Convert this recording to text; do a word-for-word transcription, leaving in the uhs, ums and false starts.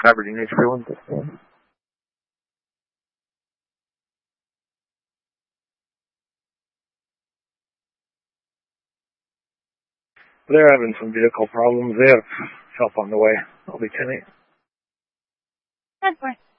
Aberdeen H P one fifteen. They're having some vehicle problems. They have help on the way. I'll be ten eight. ten four.